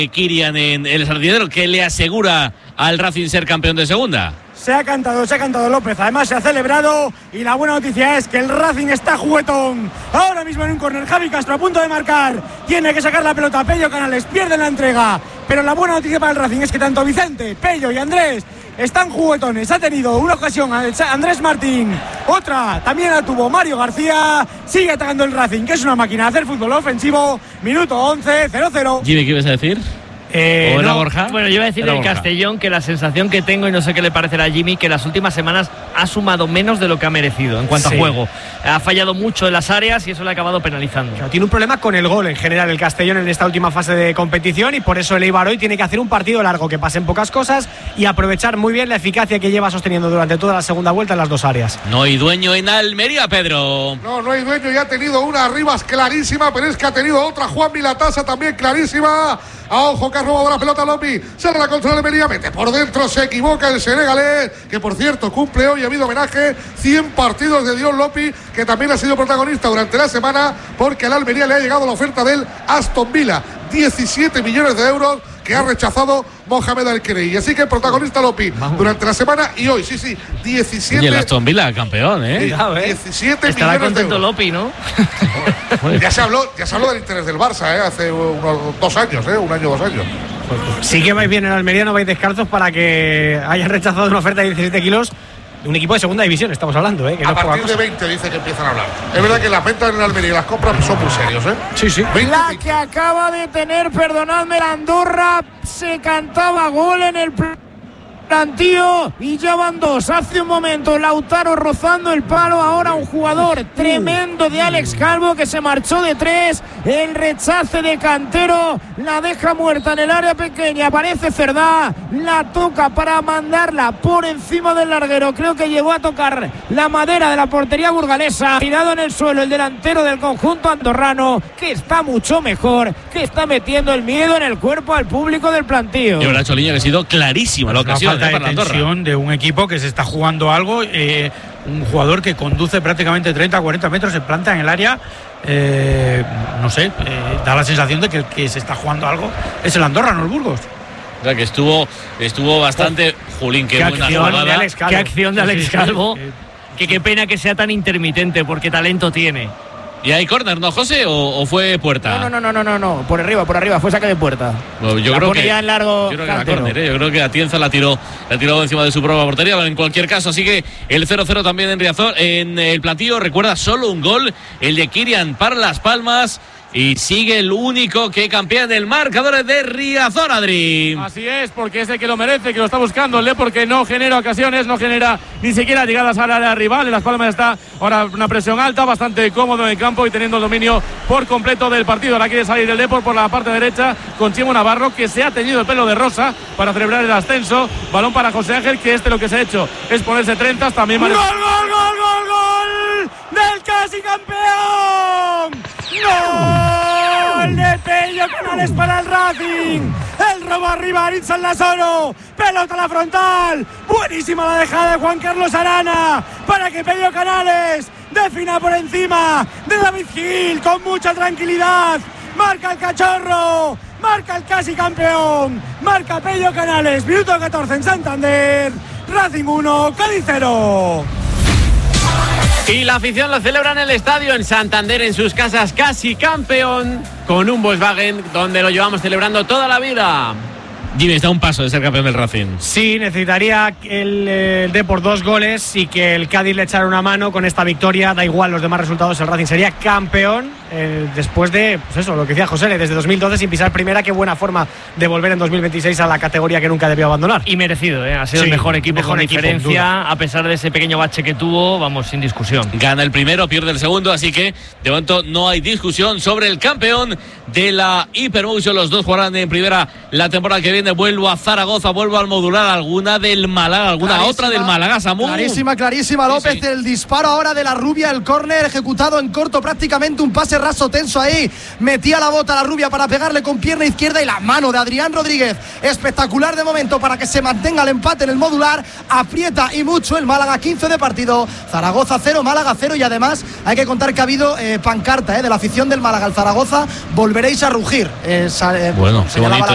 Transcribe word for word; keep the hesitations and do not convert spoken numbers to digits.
Kirian en el Sardinero, que le asegura al Racing ser campeón de segunda. Se ha cantado, se ha cantado López, además se ha celebrado y la buena noticia es que el Racing está juguetón. Ahora mismo en un córner, Javi Castro a punto de marcar, tiene que sacar la pelota, Pello Canales pierde la entrega, pero la buena noticia para el Racing es que tanto Vicente, Pello y Andrés están juguetones. Ha tenido una ocasión Andrés Martín, otra también la tuvo Mario García. Sigue atacando el Racing, que es una máquina de hacer fútbol ofensivo. Minuto once, cero cero. Jimmy, ¿qué ibas a decir? Eh, ¿O era no, Borja? Bueno, yo iba a decir Era del Borja. Castellón que la sensación que tengo, y no sé qué le parecerá a Jimmy, que las últimas semanas ha sumado menos de lo que ha merecido en cuanto Sí. a juego. Ha fallado mucho en las áreas y eso le ha acabado penalizando. Claro, tiene un problema con el gol en general el Castellón en esta última fase de competición, y por eso el Eibar hoy tiene que hacer un partido largo, que pasen pocas cosas y aprovechar muy bien la eficacia que lleva sosteniendo durante toda la segunda vuelta en las dos áreas. No hay dueño en Almería, Pedro. No, no hay dueño y ha tenido una Rivas clarísima, pero es que ha tenido otra Juan Milatasa también clarísima. A ojo que ha robado la pelota Lopi, sale la contra la Almería, mete por dentro, se equivoca el senegalés, que por cierto cumple hoy, ha habido homenaje, cien partidos de Dion Lopi, que también ha sido protagonista durante la semana, porque a la Almería le ha llegado la oferta del Aston Villa, diecisiete millones de euros, que ha rechazado Mohamed Al-Khelaifi. Así que protagonista Lopi durante la semana y hoy, sí, sí, diecisiete. Y el Aston Villa, campeón, ¿eh? Sí, diecisiete Estará millones de contento euros. Lopi, ¿no? Ya se habló, ya se habló del interés del Barça, ¿eh? Hace unos dos años, ¿eh? Un año, dos años. Sí que vais bien en Almería, no vais descalzos para que hayan rechazado una oferta de diecisiete kilos de un equipo de segunda división, estamos hablando, ¿eh? Que no A es poca partir de cosa. veinte dice que empiezan a hablar. Es verdad que las ventas en Almería y las compras son muy serios, ¿eh? Sí, sí. veinte, La que acaba de tener, perdonadme, la Andorra, se cantaba gol en el plantío y ya van dos. Hace un momento Lautaro rozando el palo, ahora un jugador tremendo de Alex Calvo que se marchó de tres. El rechace de Cantero la deja muerta en el área pequeña, aparece Cerdá, la toca para mandarla por encima del larguero, creo que llegó a tocar la madera de la portería burgalesa. Tirado en el suelo el delantero del conjunto andorrano, que está mucho mejor, que está metiendo el miedo en el cuerpo al público del plantío. Y ahora Choliño, que ha sido clarísima la Una ocasión, falta ¿eh? de Para la Andorra. tensión de un equipo que se está jugando algo, eh, un jugador que conduce prácticamente treinta a cuarenta metros, se planta en el área, eh, no sé, eh, da la sensación de que el que se está jugando algo es el Andorra, no el Burgos. O sea, que estuvo, estuvo bastante. Julín, qué, Qué buena acción jugada. de Alex Calvo. Qué acción de Sí, Alex sí, sí. Calvo. Eh, Que qué pena que sea tan intermitente, porque talento tiene. ¿Y hay córner, no, José? ¿O, o fue puerta? No, no, no, no, no, no, por arriba, por arriba, fue saque de puerta. Bueno, yo La creo pone que ya en largo yo creo que era Cantero. córner, ¿eh? Yo creo que Atienza la tiró, la tiró encima de su propia portería. Pero en cualquier caso, sigue el cero cero también en Riazor, en el platillo. Recuerda, solo un gol, el de Kirian para Las Palmas. Y sigue el único que campea en el marcador de Riazor, Adri. Así es, porque es el que lo merece, que lo está buscando el Depor, porque no genera ocasiones, no genera ni siquiera llegadas al área rival. En Las Palmas está ahora una presión alta, bastante cómodo en el campo y teniendo el dominio por completo del partido. Ahora quiere salir el Depor por la parte derecha con Chimo Navarro, que se ha teñido el pelo de rosa para celebrar el ascenso. Balón para José Ángel, que este lo que se ha hecho es ponerse treinta. También ¡Gol, Mare- gol, gol, gol, gol! ¡Del casi campeón! ¡Gol de Pello Canales para el Racing! El robo arriba, Aritz Lasoro. Pelota a la frontal. Buenísima la dejada de Juan Carlos Arana para que Pello Canales defina por encima de David Gil con mucha tranquilidad. Marca el cachorro. Marca el casi campeón. Marca Pello Canales. Minuto catorce en Santander. Racing uno, Cádiz cero. Y la afición lo celebra en el estadio en Santander, en sus casas, casi campeón, con un Volkswagen donde lo llevamos celebrando toda la vida. Jimmy, está a un paso de ser campeón del Racing. Sí, necesitaría el, el Depor dos goles y que el Cádiz le echara una mano con esta victoria. Da igual los demás resultados, el Racing sería campeón eh, después de, pues eso, lo que decía José, desde dos mil doce sin pisar primera. Qué buena forma de volver en dos mil veintiséis a la categoría que nunca debió abandonar. Y merecido, ¿eh? Ha sido Sí, el mejor equipo mejor con equipo, diferencia, a pesar de ese pequeño bache que tuvo, vamos, sin discusión. Gana el primero, pierde el segundo, así que de momento no hay discusión sobre el campeón de la Hypermotion. Los dos jugarán en primera la temporada que viene. Vuelvo a Zaragoza, vuelvo al modular. ¿Alguna del Málaga, alguna Clarísima, otra del Málaga, Samu? Clarísima, clarísima, López. Sí, sí. El disparo ahora de la Rubia, el córner ejecutado en corto, prácticamente un pase raso tenso ahí. Metía la bota la Rubia para pegarle con pierna izquierda y la mano de Adrián Rodríguez. Espectacular de momento para que se mantenga el empate en el modular. Aprieta y mucho el Málaga, quince de partido. Zaragoza cero, Málaga cero. Y además hay que contar que ha habido eh, pancarta eh, de la afición del Málaga al Zaragoza. Volveréis a rugir. Eh, sa- eh, Bueno, qué señalaba bonito.